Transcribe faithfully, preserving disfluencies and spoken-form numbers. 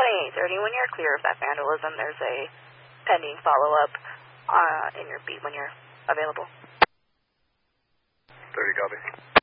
twenty-eight thirty. When you're clear of that vandalism, there's a pending follow-up uh, in your beat when you're available. thirty, copy.